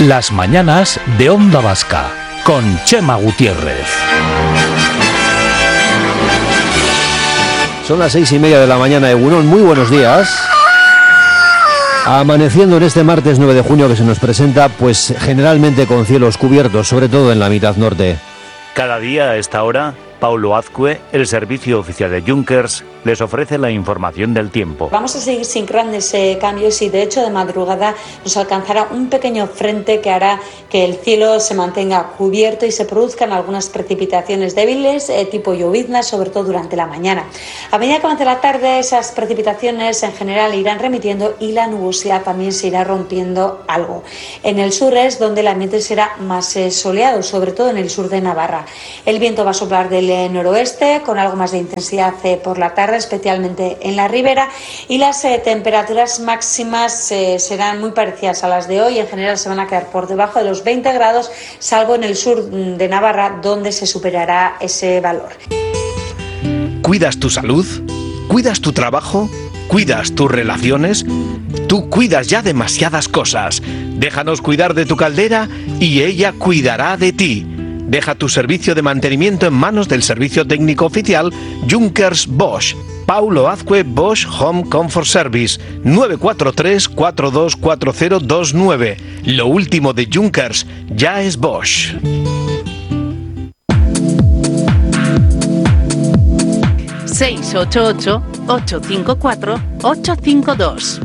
Las mañanas de Onda Vasca, con Chema Gutiérrez. Son las 6:30 de la mañana, Egunon, muy buenos días. Amaneciendo en este martes 9 de junio que se nos presenta, pues generalmente con cielos cubiertos, sobre todo en la mitad norte. Cada día a esta hora, Paulo Azcue, el servicio oficial de Junkers, les ofrece la información del tiempo. Vamos a seguir sin grandes cambios y de hecho de madrugada nos alcanzará un pequeño frente que hará que el cielo se mantenga cubierto y se produzcan algunas precipitaciones débiles tipo lloviznas, sobre todo durante la mañana. A medida que avance la tarde, esas precipitaciones en general irán remitiendo y la nubosidad también se irá rompiendo algo. En el sur es donde el ambiente será más soleado, sobre todo en el sur de Navarra. El viento va a soplar del noroeste con algo más de intensidad por la tarde, especialmente en la ribera, y las temperaturas máximas serán muy parecidas a las de hoy. En general se van a quedar por debajo de los 20 grados, salvo en el sur de Navarra, donde se superará ese valor. ¿Cuidas tu salud? ¿Cuidas tu trabajo? ¿Cuidas tus relaciones? Tú cuidas ya demasiadas cosas. Déjanos cuidar de tu caldera y ella cuidará de ti. Deja tu servicio de mantenimiento en manos del servicio técnico oficial Junkers Bosch. Paulo Azcue Bosch Home Comfort Service, 943-424029. Lo último de Junkers ya es Bosch. ...688-854-852.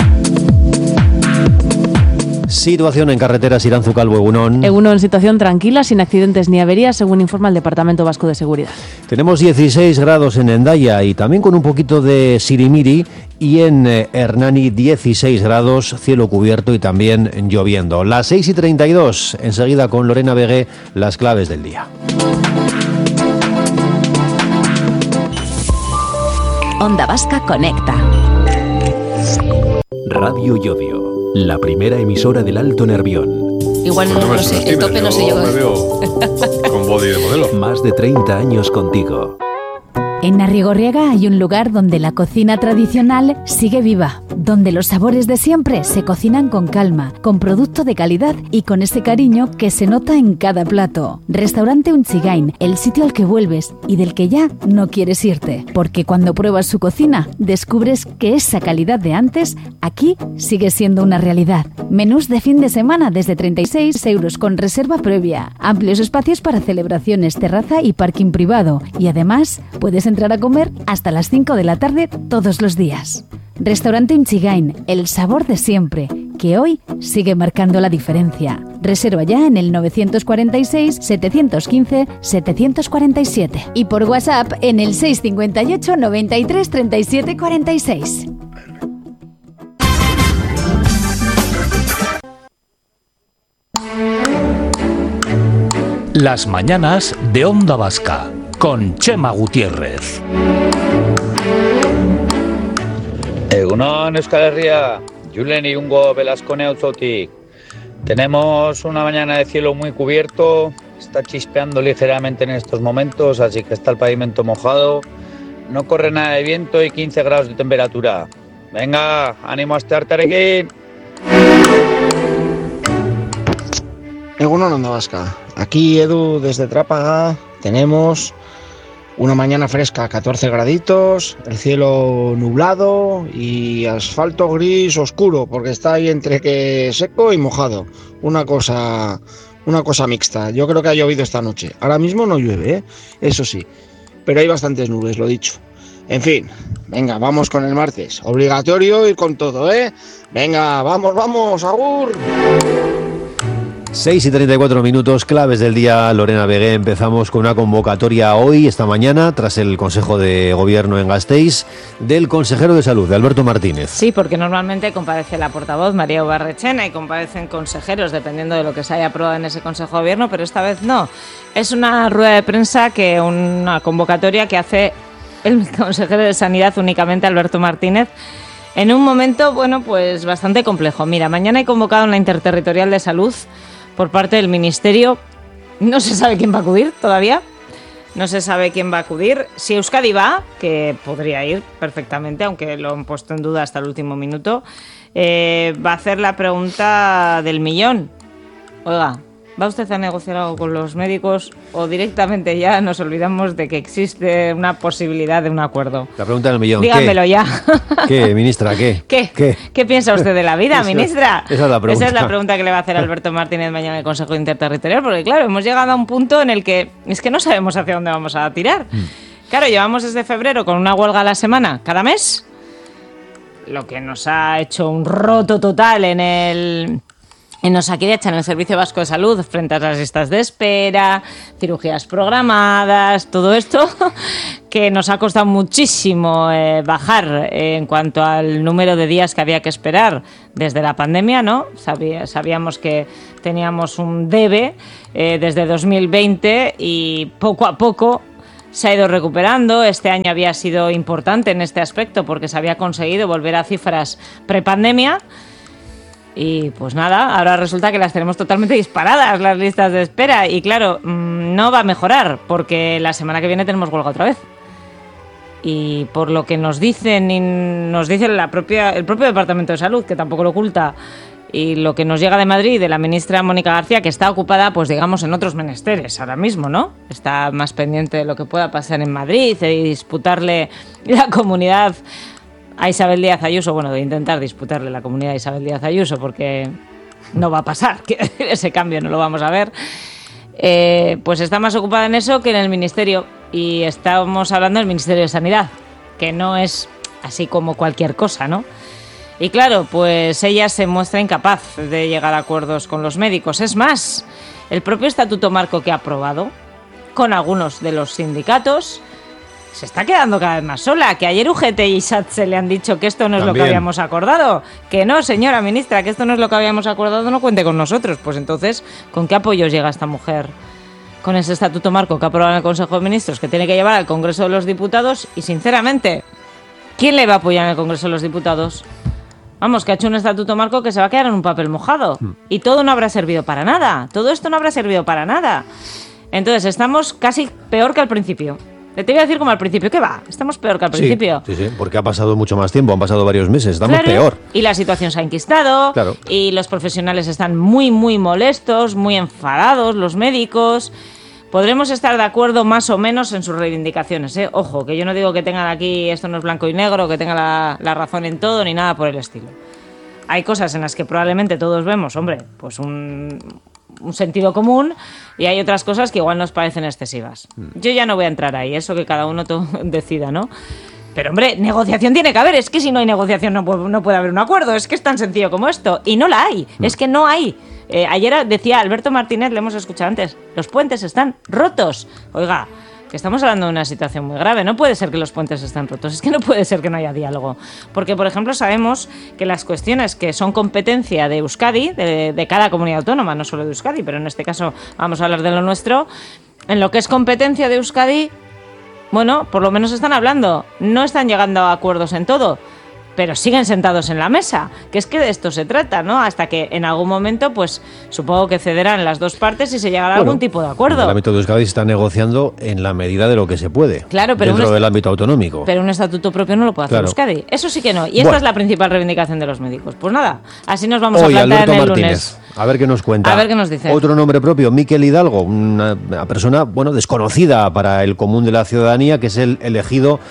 Situación en carreteras Iranzu-Calvo, Egunon. Egunon, situación tranquila, sin accidentes ni averías, según informa el Departamento Vasco de Seguridad. Tenemos 16 grados en Hendaya y también con un poquito de sirimiri, y en Hernani 16 grados, cielo cubierto y también lloviendo. Las 6:32, enseguida con Lorena Vegué, las claves del día. Onda Vasca conecta. Radio Llodio, la primera emisora del Alto Nervión. Igual no sé, el tope no sé yo. Me veo con body de modelo. Más de 30 años contigo. En Arrigorriaga hay un lugar donde la cocina tradicional sigue viva, donde los sabores de siempre se cocinan con calma, con producto de calidad y con ese cariño que se nota en cada plato. Restaurante Unchigain, el sitio al que vuelves y del que ya no quieres irte, porque cuando pruebas su cocina descubres que esa calidad de antes aquí sigue siendo una realidad. Menús de fin de semana desde 36 euros con reserva previa, amplios espacios para celebraciones, terraza y parking privado, y además puedes entrar a comer hasta las 5 de la tarde todos los días. Restaurante Unchigain, el sabor de siempre, que hoy sigue marcando la diferencia. Reserva ya en el 946-715-747 y por WhatsApp en el 658 93 37 46. Las mañanas de Onda Vasca, con Chema Gutiérrez. Egunon, Euskal Herria, Julen Irungo Velasco Neutzotik. Tenemos una mañana de cielo muy cubierto, está chispeando ligeramente en estos momentos, así que está el pavimento mojado, no corre nada de viento y 15 grados de temperatura. Venga, ánimo a estar tarequín. Egunon, Onda Vasca. Aquí Edu desde Trápaga. Tenemos una mañana fresca, 14 graditos, el cielo nublado y asfalto gris oscuro, porque está ahí entre que seco y mojado. Una cosa mixta. Yo creo que ha llovido esta noche. Ahora mismo no llueve, eso sí, pero hay bastantes nubes, lo dicho. En fin, venga, vamos con el martes. Obligatorio ir con todo, ¿eh? Venga, vamos, agur. 6:34, claves del día, Lorena Vegué. Empezamos con una convocatoria hoy, esta mañana, tras el Consejo de Gobierno en Gasteiz, del consejero de Salud, de Alberto Martínez. Sí, porque normalmente comparece la portavoz María Ubarrechena y comparecen consejeros, dependiendo de lo que se haya aprobado en ese Consejo de Gobierno, pero esta vez no. Es una rueda de prensa, una convocatoria que hace el consejero de Sanidad únicamente, Alberto Martínez, en un momento, pues bastante complejo. Mira, mañana hay convocado una interterritorial de salud por parte del Ministerio. No se sabe quién va a acudir todavía. No se sabe quién va a acudir. Si Euskadi va, que podría ir perfectamente, aunque lo han puesto en duda hasta el último minuto, va a hacer la pregunta del millón. Oiga, ¿va usted a negociar algo con los médicos o directamente ya nos olvidamos de que existe una posibilidad de un acuerdo? La pregunta del millón. Dígamelo ya. ¿Qué, ministra? ¿Qué? ¿Qué piensa usted de la vida, ministra? Esa es la pregunta. Esa es la pregunta que le va a hacer Alberto Martínez mañana en el Consejo Interterritorial, porque claro, hemos llegado a un punto en el que es que no sabemos hacia dónde vamos a tirar. Claro, llevamos desde febrero con una huelga a la semana cada mes, lo que nos ha hecho un roto total en Osakidetza, en el Servicio Vasco de Salud, frente a las listas de espera, cirugías programadas, todo esto que nos ha costado muchísimo bajar en cuanto al número de días que había que esperar desde la pandemia, ¿no? Sabíamos que teníamos un debe desde 2020 y poco a poco se ha ido recuperando. Este año había sido importante en este aspecto porque se había conseguido volver a cifras prepandemia. Y pues nada, ahora resulta que las tenemos totalmente disparadas las listas de espera y claro, no va a mejorar porque la semana que viene tenemos huelga otra vez. Y por lo que nos dicen el propio Departamento de Salud, que tampoco lo oculta, y lo que nos llega de Madrid, de la ministra Mónica García, que está ocupada, pues digamos, en otros menesteres ahora mismo, ¿no? Está más pendiente de lo que pueda pasar en Madrid, de disputarle la comunidad a Isabel Díaz Ayuso, bueno, de intentar disputarle la comunidad a Isabel Díaz Ayuso, porque no va a pasar, ese cambio no lo vamos a ver. Pues está más ocupada en eso que en el Ministerio, y estamos hablando del Ministerio de Sanidad, que no es así como cualquier cosa, ¿no? Y claro, pues ella se muestra incapaz de llegar a acuerdos con los médicos. Es más, el propio Estatuto Marco que ha aprobado, con algunos de los sindicatos, se está quedando cada vez más sola, que ayer UGT y SATSE le han dicho que esto no es lo que habíamos acordado. Que no, señora ministra, que esto no es lo que habíamos acordado, no cuente con nosotros. Pues entonces, ¿con qué apoyos llega esta mujer? Con ese Estatuto Marco que ha aprobado en el Consejo de Ministros, que tiene que llevar al Congreso de los Diputados, y sinceramente, ¿quién le va a apoyar en el Congreso de los Diputados? Vamos, que ha hecho un Estatuto Marco que se va a quedar en un papel mojado. Y todo no habrá servido para nada. Todo esto no habrá servido para nada. Entonces, estamos casi peor que al principio. Te voy a decir como al principio, ¿qué va? Estamos peor que al principio. Sí, porque ha pasado mucho más tiempo, han pasado varios meses, estamos peor. Y la situación se ha enquistado, y los profesionales están muy, muy molestos, muy enfadados, los médicos. Podremos estar de acuerdo más o menos en sus reivindicaciones, ¿eh? Ojo, que yo no digo que tengan aquí, esto no es blanco y negro, que tengan la razón en todo, ni nada por el estilo. Hay cosas en las que probablemente todos vemos, hombre, pues un sentido común, y hay otras cosas que igual nos parecen excesivas. Yo ya no voy a entrar ahí, eso que cada uno decida, ¿no? Pero hombre, negociación tiene que haber, es que si no hay negociación no puede haber un acuerdo, es que es tan sencillo como esto, y no la hay, es que no hay. Ayer decía Alberto Martínez, le hemos escuchado antes, los puentes están rotos. Oiga, que estamos hablando de una situación muy grave. No puede ser que los puentes estén rotos, es que no puede ser que no haya diálogo. Porque, por ejemplo, sabemos que las cuestiones que son competencia de Euskadi, de cada comunidad autónoma, no solo de Euskadi, pero en este caso vamos a hablar de lo nuestro, en lo que es competencia de Euskadi, bueno, por lo menos están hablando, no están llegando a acuerdos en todo, pero siguen sentados en la mesa, que es que de esto se trata, ¿no? Hasta que en algún momento, pues supongo que cederán las dos partes y se llegará a algún tipo de acuerdo. En el ámbito de Euskadi se está negociando en la medida de lo que se puede, claro, pero dentro del ámbito autonómico. Pero un estatuto propio no lo puede hacer Euskadi. Eso sí que no. Y esta es la principal reivindicación de los médicos. Pues nada, así nos vamos a plantar Alberto en el Martínez, lunes. A ver qué nos cuenta. A ver qué nos dice. Otro nombre propio, Miquel Hidalgo, una persona, bueno, desconocida para el común de la ciudadanía, que es el elegido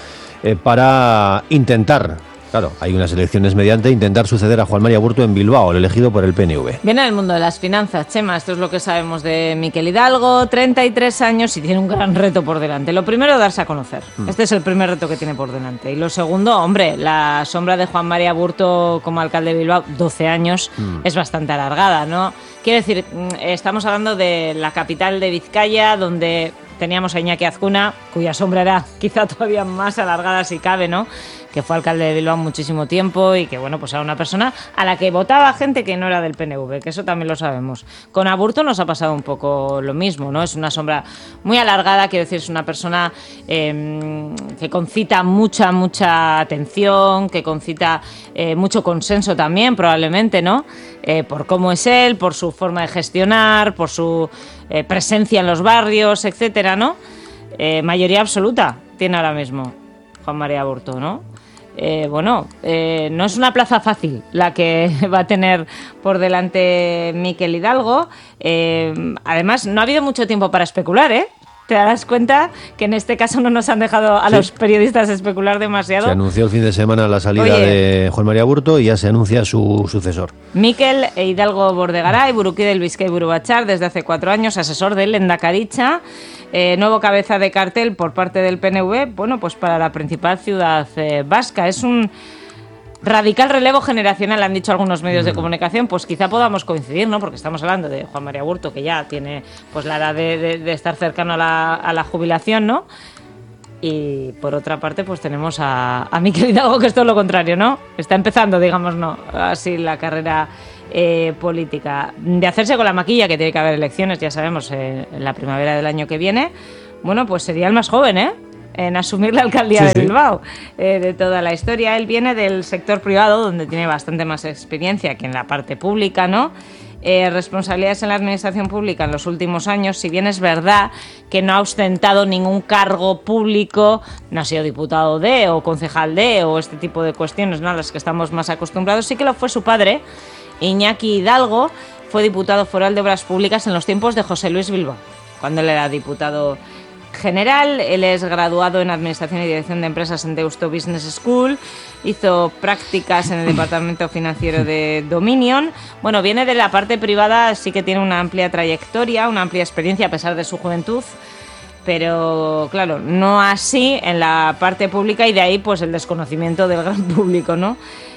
para intentar... Claro, hay unas elecciones mediante intentar suceder a Juan Mari Aburto en Bilbao, el elegido por el PNV. Viene del mundo de las finanzas, Chema, esto es lo que sabemos de Miquel Hidalgo, 33 años y tiene un gran reto por delante. Lo primero, darse a conocer. Este es el primer reto que tiene por delante. Y lo segundo, hombre, la sombra de Juan Mari Aburto como alcalde de Bilbao, 12 años, es bastante alargada, ¿no? Quiero decir, estamos hablando de la capital de Vizcaya, donde teníamos a Iñaki Azcuna, cuya sombra era quizá todavía más alargada si cabe, ¿no? Que fue alcalde de Bilbao muchísimo tiempo y que, bueno, pues era una persona a la que votaba gente que no era del PNV, que eso también lo sabemos. Con Aburto nos ha pasado un poco lo mismo, ¿no? Es una sombra muy alargada, quiero decir, es una persona que concita mucha atención, que concita mucho consenso también, probablemente, ¿no? Por cómo es él, por su forma de gestionar, por su presencia en los barrios, etcétera, ¿no? Mayoría absoluta tiene ahora mismo Juan Mari Aburto, ¿no? no es una plaza fácil la que va a tener por delante Mikel Hidalgo. Además, no ha habido mucho tiempo para especular, ¿eh? Te darás cuenta que en este caso no nos han dejado a los periodistas especular demasiado. Se anunció el fin de semana la salida de Juan María Aburto y ya se anuncia su sucesor. Mikel Hidalgo Bordegaray, Burukide del Bizkai Buru Batzar, desde hace 4 años, asesor del Lehendakaritza, nuevo cabeza de cartel por parte del PNV, pues para la principal ciudad vasca. Es un radical relevo generacional, han dicho algunos medios de comunicación, pues quizá podamos coincidir, ¿no? Porque estamos hablando de Juan María Aburto, que ya tiene pues la edad de estar cercano a la jubilación, ¿no? Y por otra parte, pues tenemos a Mikel Hidalgo, que es todo lo contrario, ¿no? Está empezando, digamos, ¿no? Así la carrera política. De hacerse con la maquilla, que tiene que haber elecciones, ya sabemos, en la primavera del año que viene, pues sería el más joven, en asumir la alcaldía de Bilbao de toda la historia. Él viene del sector privado, donde tiene bastante más experiencia que en la parte pública, ¿no? Responsabilidades en la administración pública en los últimos años, si bien es verdad que no ha ostentado ningún cargo público, no ha sido diputado o concejal o este tipo de cuestiones, ¿no?, a las que estamos más acostumbrados, sí que lo fue su padre, Iñaki Hidalgo, fue diputado foral de Obras Públicas en los tiempos de José Luis Bilbao, cuando él era diputado general. Él es graduado en Administración y Dirección de Empresas en Deusto Business School, hizo prácticas en el Departamento Financiero de Dominion. Viene de la parte privada, sí que tiene una amplia trayectoria, una amplia experiencia a pesar de su juventud, pero claro, no así en la parte pública, y de ahí pues el desconocimiento del gran público, ¿no?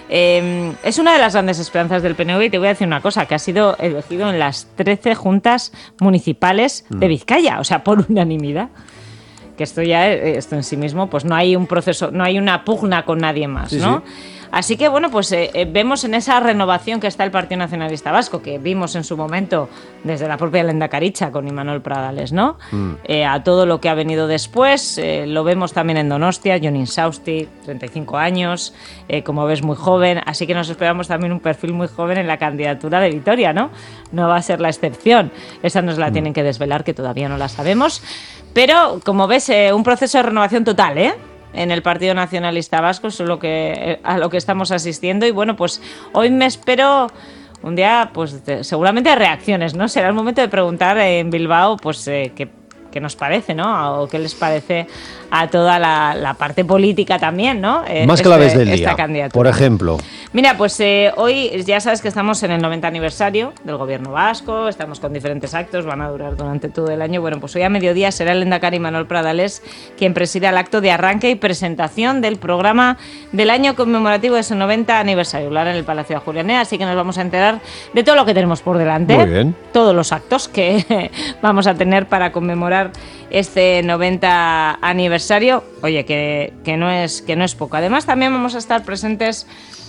Es una de las grandes esperanzas del PNV, y te voy a decir una cosa, que ha sido elegido en las 13 juntas municipales de Vizcaya, o sea, por unanimidad. Que esto en sí mismo, pues no hay un proceso, no hay una pugna con nadie más, ¿no? Sí. Así que vemos en esa renovación que está el Partido Nacionalista Vasco, que vimos en su momento desde la propia Lehendakaritza con Imanol Pradales, ¿no? A todo lo que ha venido después, lo vemos también en Donostia, Jon Insausti, 35 años, como ves, muy joven, así que nos esperamos también un perfil muy joven en la candidatura de Vitoria, ¿no? No va a ser la excepción, esa nos la tienen que desvelar, que todavía no la sabemos, pero como ves, un proceso de renovación total, en el Partido Nacionalista Vasco, es a lo que estamos asistiendo. Y pues hoy me espero un día, pues seguramente de reacciones, ¿no? Será el momento de preguntar en Bilbao, pues qué nos parece, ¿no? O qué les parece a toda la parte política también, ¿no? Más claves del día, por ejemplo. Mira, pues hoy ya sabes que estamos en el 90 aniversario del Gobierno vasco, estamos con diferentes actos, van a durar durante todo el año. Pues hoy a mediodía será el lehendakari Imanol Pradales quien presida el acto de arranque y presentación del programa del año conmemorativo de ese 90 aniversario, lo hará en el Palacio de Ajuria Enea, así que nos vamos a enterar de todo lo que tenemos por delante. Muy bien. Todos los actos que vamos a tener para conmemorar este 90 aniversario. Oye, que no es poco. Además, también vamos a estar presentes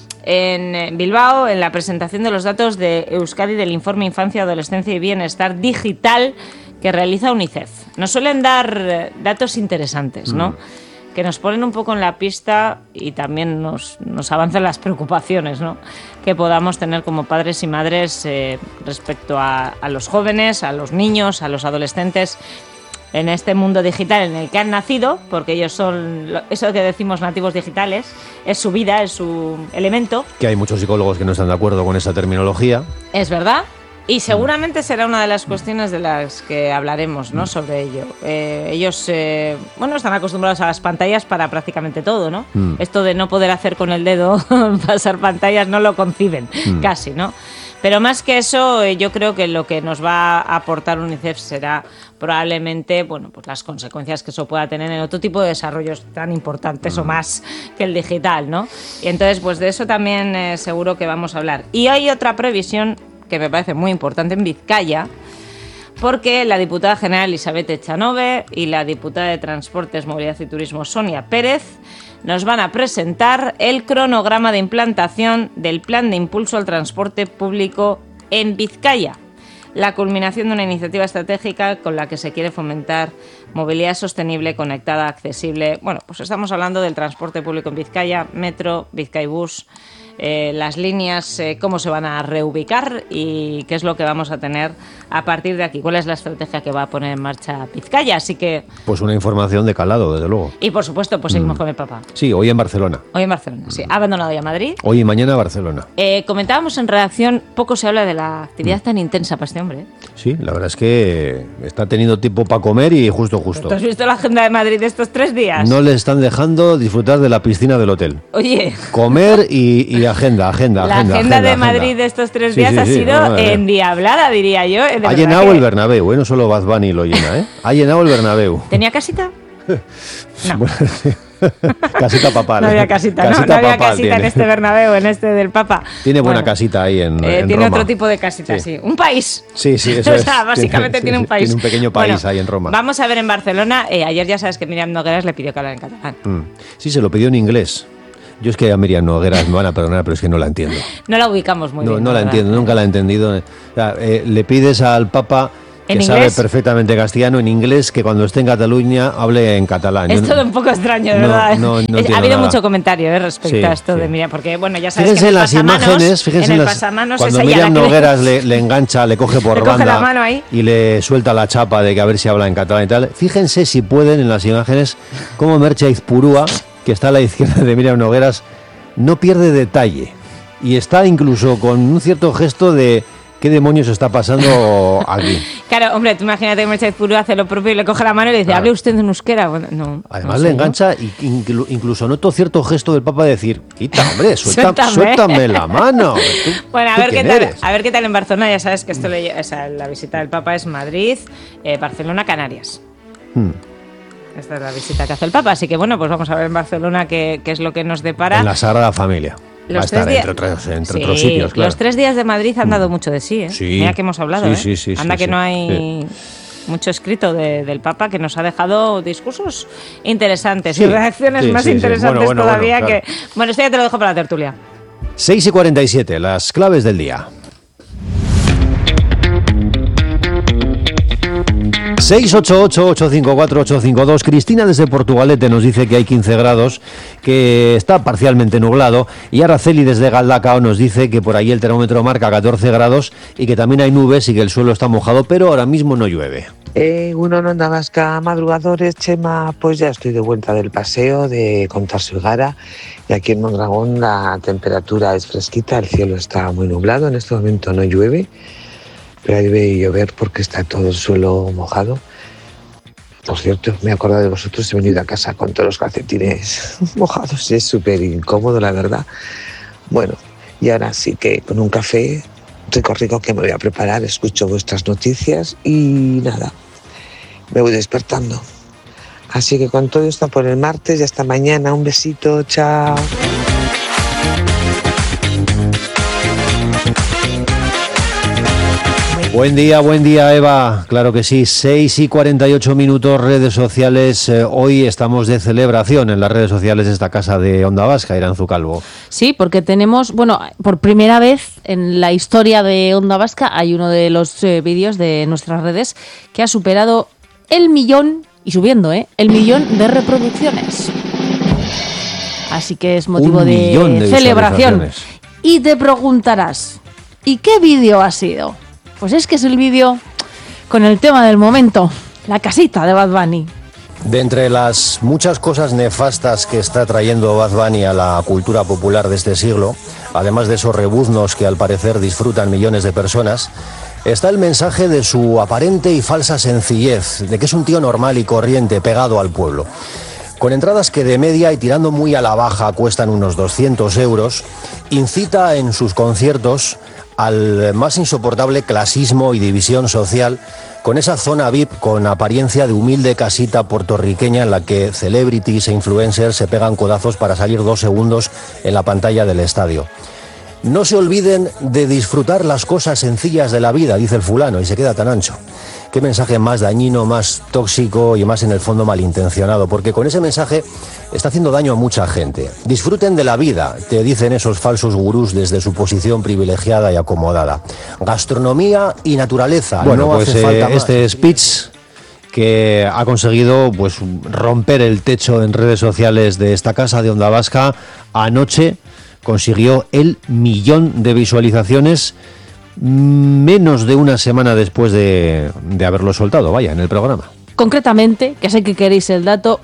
en Bilbao en la presentación de los datos de Euskadi del Informe Infancia, Adolescencia y Bienestar Digital que realiza UNICEF. Nos suelen dar datos interesantes, ¿no? Que nos ponen un poco en la pista y también nos avanzan las preocupaciones, ¿no?, que podamos tener como padres y madres respecto a los jóvenes, a los niños, a los adolescentes en este mundo digital en el que han nacido, porque ellos son, eso que decimos nativos digitales, es su vida, es su elemento. Que hay muchos psicólogos que no están de acuerdo con esa terminología. Es verdad. Y seguramente será una de las cuestiones de las que hablaremos, ¿no?, sobre ello. Ellos, están acostumbrados a las pantallas para prácticamente todo, ¿no? Esto de no poder hacer con el dedo pasar pantallas no lo conciben, casi, ¿no? Pero más que eso, yo creo que lo que nos va a aportar UNICEF será probablemente, pues las consecuencias que eso pueda tener en otro tipo de desarrollos tan importantes o más que el digital, ¿no? Y entonces, pues de eso también seguro que vamos a hablar. Y hay otra previsión que me parece muy importante en Vizcaya, porque la diputada general Elizabeth Echanove y la diputada de Transportes, Movilidad y Turismo Sonia Pérez nos van a presentar el cronograma de implantación del Plan de Impulso al Transporte Público en Vizcaya, la culminación de una iniciativa estratégica con la que se quiere fomentar movilidad sostenible, conectada, accesible. Bueno, pues estamos hablando del transporte público en Vizcaya, Metro, Vizcaibus, las líneas, cómo se van a reubicar y qué es lo que vamos a tener a partir de aquí. ¿Cuál es la estrategia que va a poner en marcha Vizcaya? Así que... Pues una información de calado, desde luego. Y por supuesto, pues seguimos con el Papa. Sí, hoy en Barcelona. Hoy en Barcelona, sí. Ha abandonado ya Madrid. Hoy y mañana Barcelona. Comentábamos en redacción, poco se habla de la actividad tan intensa para este hombre. Sí, la verdad es que está teniendo tiempo para comer y justo. ¿Tú has visto la agenda de Madrid de estos 3 días? No le están dejando disfrutar de la piscina del hotel. Oye. Comer y agenda. La agenda de Madrid de estos 3 días ha sido endiablada, diría yo. Ha llenado el Bernabéu, no solo Bad Bunny lo llena, ¿eh? Ha llenado el Bernabéu. ¿Tenía casita? No. Bueno, sí. Casita papal. No había casita, no había casita en este Bernabéu, en este del Papa. Tiene buena casita ahí en tiene Roma. Otro tipo de casita, sí. Un país. Sí, eso es. O sea, básicamente tiene un país. Tiene un pequeño país ahí en Roma. Vamos a ver en Barcelona. Ayer ya sabes que Míriam Nogueras le pidió que hablara en catalán. Sí, se lo pidió en inglés. Yo es que a Míriam Nogueras me van a perdonar, pero es que no la entiendo. No la ubicamos muy bien. No la entiendo, nunca la he entendido. O sea, le pides al Papa, que sabe perfectamente castellano, en inglés, que cuando esté en Cataluña hable en catalán. Es todo un poco extraño, de verdad. No ha habido mucho comentario respecto a esto de Míriam, porque bueno, ya sabes fíjense que en las imágenes, fíjense en el pasamanos, cuando Míriam Nogueras le engancha, le coge por banda la mano ahí y le suelta la chapa de que a ver si habla en catalán y tal. Fíjense si pueden en las imágenes cómo Merche Aizpurúa, que está a la izquierda de Míriam Nogueras, no pierde detalle y está incluso con un cierto gesto de ¿qué demonios está pasando aquí? Claro, hombre, tú imagínate que Merche Aizpurúa hace lo propio y le coge la mano y le dice, ¿hable usted en euskera? Bueno, no. Además le engancha y incluso noto cierto gesto del Papa de decir, quita, hombre, suéltame la mano. Bueno, a ver qué tal en Barcelona. Ya sabes que esto la visita del Papa es Madrid, Barcelona, Canarias. Esta es la visita que hace el Papa, así que bueno, pues vamos a ver en Barcelona qué es lo que nos depara. En la Sagrada Familia. Va a estar entre otros sitios, claro. Los 3 días de Madrid han dado mucho de sí, ¿eh? Sí. Mira que hemos hablado, Sí, Anda que no hay mucho escrito del Papa, que nos ha dejado discursos interesantes y reacciones más interesantes todavía. Claro. Bueno, esto ya te lo dejo para la tertulia. 6:47, las claves del día. 688-854-852. Cristina desde Portugalete nos dice que hay 15 grados, que está parcialmente nublado, y Araceli desde Galdacao nos dice que por ahí el termómetro marca 14 grados y que también hay nubes y que el suelo está mojado, pero ahora mismo no llueve. Uno en Onda Vasca, madrugadores, Chema, pues ya estoy de vuelta del paseo de Contarse Gara, y aquí en Mondragón la temperatura es fresquita, el cielo está muy nublado, en este momento no llueve, pero debe llover porque está todo el suelo mojado. Por cierto, me he acordado de vosotros, he venido a casa con todos los calcetines mojados y es súper incómodo, la verdad. Bueno, y ahora sí que con un café rico que me voy a preparar, escucho vuestras noticias y nada, me voy despertando. Así que con todo esto por el martes y hasta mañana, un besito, chao. Buen día, Eva. Claro que sí, 6:48, redes sociales. Hoy estamos de celebración en las redes sociales de esta casa de Onda Vasca, Iranzu Calvo. Sí, porque tenemos, bueno, por primera vez en la historia de Onda Vasca hay uno de los vídeos de nuestras redes que ha superado el millón, y subiendo, el millón de reproducciones. Así que es motivo de celebración. Y te preguntarás, ¿y qué vídeo ha sido? Pues es que es el vídeo con el tema del momento, la casita de Bad Bunny. De entre las muchas cosas nefastas que está trayendo Bad Bunny a la cultura popular de este siglo, además de esos rebuznos que al parecer disfrutan millones de personas, está el mensaje de su aparente y falsa sencillez, de que es un tío normal y corriente, pegado al pueblo. Con entradas que de media y tirando muy a la baja cuestan unos 200 euros, incita en sus conciertos al más insoportable clasismo y división social, con esa zona VIP con apariencia de humilde casita puertorriqueña en la que celebrities e influencers se pegan codazos para salir 2 segundos en la pantalla del estadio. No se olviden de disfrutar las cosas sencillas de la vida, dice el fulano, y se queda tan ancho. Qué mensaje más dañino, más tóxico y más en el fondo malintencionado, porque con ese mensaje está haciendo daño a mucha gente. Disfruten de la vida, te dicen esos falsos gurús desde su posición privilegiada y acomodada. Gastronomía y naturaleza. Bueno, no pues hace falta más. Este speech que ha conseguido pues romper el techo en redes sociales de esta casa de Onda Vasca. Anoche consiguió el 1.000.000 de visualizaciones menos de una semana después de haberlo soltado, vaya, en el programa. Concretamente, que sé que queréis el dato,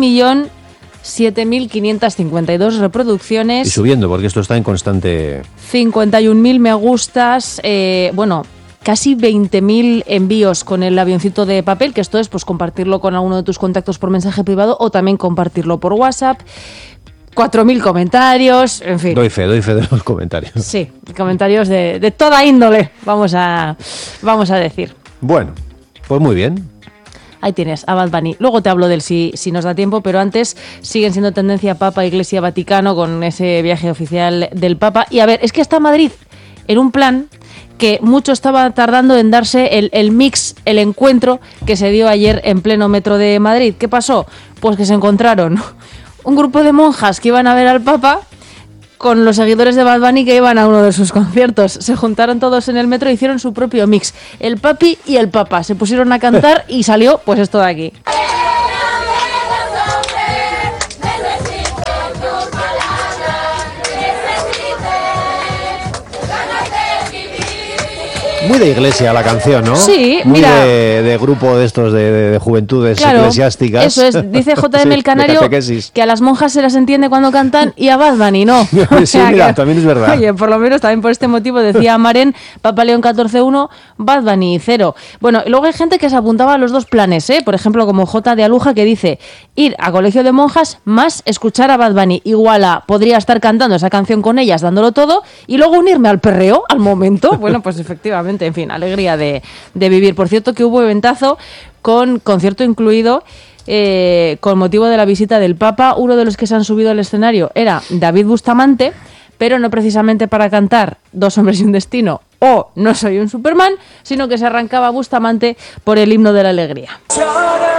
1.007.552 reproducciones. Y subiendo, porque esto está en constante... 51.000 me gustas, casi 20.000 envíos con el avioncito de papel, que esto es pues compartirlo con alguno de tus contactos por mensaje privado o también compartirlo por WhatsApp. 4.000 comentarios, en fin. Doy fe de los comentarios. Sí, comentarios de toda índole, vamos a decir. Bueno, pues muy bien. Ahí tienes, a Bad Bunny. Luego te hablo del si nos da tiempo, pero antes siguen siendo tendencia Papa, Iglesia, Vaticano con ese viaje oficial del Papa. Y a ver, es que está Madrid en un plan que mucho estaba tardando en darse el mix, el encuentro que se dio ayer en pleno metro de Madrid. ¿Qué pasó? Pues que se encontraron un grupo de monjas que iban a ver al Papa con los seguidores de Bad Bunny que iban a uno de sus conciertos. Se juntaron todos en el metro e hicieron su propio mix. El papi y el papa se pusieron a cantar y salió pues esto de aquí. Muy de iglesia la canción, ¿no? Sí, muy mira. De grupo de estos de juventudes eclesiásticas. Eso es, dice JM el Canario que a las monjas se las entiende cuando cantan y a Bad Bunny no. Sí, mira, también es verdad. Oye, por lo menos también por este motivo decía Maren, Papa León 14.1, Bad Bunny 0. Bueno, y luego hay gente que se apuntaba a los dos planes, por ejemplo, como J de Aluja, que dice ir a colegio de monjas más escuchar a Bad Bunny. Igual a podría estar cantando esa canción con ellas, dándolo todo, y luego unirme al perreo al momento. Bueno, pues efectivamente. En fin, alegría de vivir. Por cierto, que hubo eventazo con concierto incluido con motivo de la visita del Papa. Uno de los que se han subido al escenario era David Bustamante, pero no precisamente para cantar Dos hombres y un destino o No soy un Superman, sino que se arrancaba Bustamante por el himno de la alegría.